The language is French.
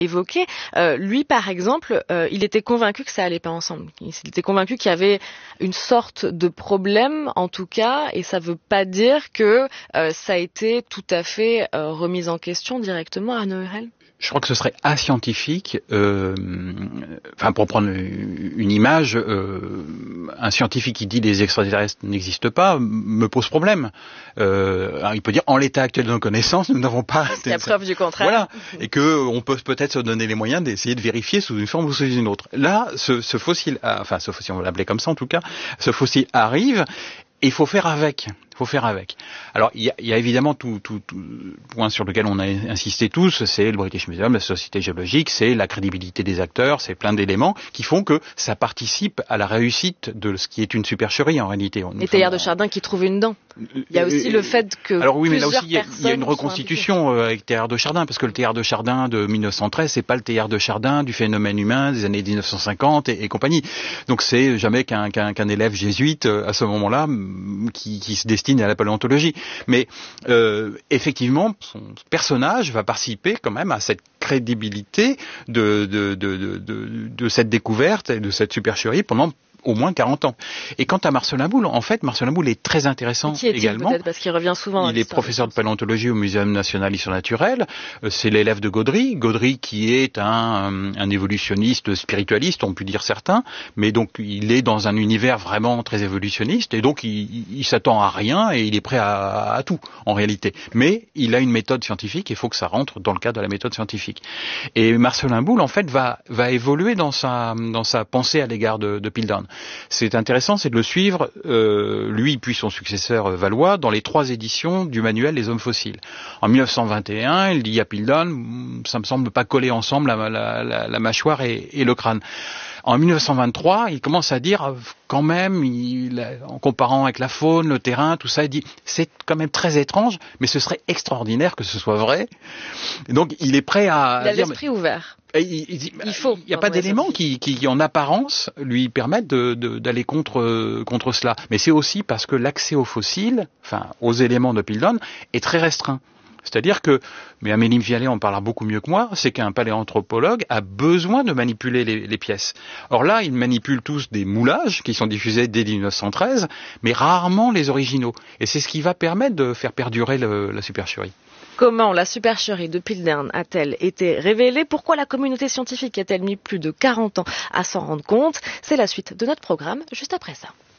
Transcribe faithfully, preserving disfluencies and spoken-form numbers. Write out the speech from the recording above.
évoqué. Euh, lui, par exemple, euh, il était convaincu que ça allait pas ensemble. Il était convaincu qu'il y avait une sorte de problème, en tout cas, et ça veut pas dire que euh, ça a été tout à fait euh, remis en question directement à Noël. Je crois que ce serait ascientifique. Euh, enfin, pour prendre une image, euh, un scientifique qui dit les extraterrestres n'existent pas me pose problème. Euh, alors il peut dire en l'état actuel de nos connaissances, nous n'avons pas. Il y a preuve du contraire. Voilà, et que on peut peut-être se donner les moyens d'essayer de vérifier sous une forme ou sous une autre. Là, ce, ce fossile, enfin, ce fossile, on va l'appeler comme ça en tout cas, ce fossile arrive. Et il faut faire avec. Il faut faire avec. Alors, il y a, il y a évidemment tout, tout, tout point sur lequel on a insisté tous, c'est le British Museum, la Société géologique, c'est la crédibilité des acteurs, c'est plein d'éléments qui font que ça participe à la réussite de ce qui est une supercherie en réalité. Les Teilhard de Chardin qui trouvent une dent. Il y a aussi le fait que alors oui, mais là aussi il y, y a une reconstitution avec Teilhard de Chardin, parce que le Teilhard de Chardin de mille neuf cent treize, c'est pas le Teilhard de Chardin du phénomène humain des années dix-neuf cent cinquante et, et compagnie. Donc c'est jamais qu'un, qu'un, qu'un élève jésuite à ce moment-là qui, qui se destine à la paléontologie. Mais euh, effectivement, son personnage va participer quand même à cette crédibilité de, de, de, de, de, de cette découverte et de cette supercherie pendant au moins quarante ans. Et quant à Marcelin Boule, en fait, Marcelin Boule est très intéressant qui est-il, également. Peut-être parce qu'il revient souvent. Il est professeur de paléontologie au Muséum national d'histoire naturelle. C'est l'élève de Gaudry. Gaudry qui est un, un évolutionniste spiritualiste, on peut dire certains, mais donc il est dans un univers vraiment très évolutionniste et donc il, il s'attend à rien et il est prêt à, à tout en réalité. Mais il a une méthode scientifique, il faut que ça rentre dans le cadre de la méthode scientifique. Et Marcelin Boule, en fait, va, va évoluer dans sa, dans sa pensée à l'égard de, de Piltdown. C'est intéressant, c'est de le suivre, euh, lui puis son successeur euh, Valois, dans les trois éditions du manuel des hommes fossiles. En mille neuf cent vingt et un, il dit à Piltdown, ça me semble pas coller ensemble la, la, la, la mâchoire et, et le crâne. En mille neuf cent vingt-trois, il commence à dire, quand même, il, en comparant avec la faune, le terrain, tout ça, il dit, c'est quand même très étrange, mais ce serait extraordinaire que ce soit vrai. Et donc, il est prêt à... Il a dire, l'esprit ouvert. Il, il, dit, il faut. Il n'y a pas d'éléments qui, qui, qui, en apparence, lui permettent de, de, d'aller contre, contre cela. Mais c'est aussi parce que l'accès aux fossiles, enfin, aux éléments de Piltdown, est très restreint. C'est-à-dire que, mais Amélie Vialet en parlera beaucoup mieux que moi, c'est qu'un paléanthropologue a besoin de manipuler les, les pièces. Or là, ils manipulent tous des moulages qui sont diffusés dès dix-neuf cent treize, mais rarement les originaux. Et c'est ce qui va permettre de faire perdurer le, la supercherie. Comment la supercherie de Piltdown a-t-elle été révélée? Pourquoi la communauté scientifique a-t-elle mis plus de quarante ans à s'en rendre compte? C'est la suite de notre programme, juste après ça.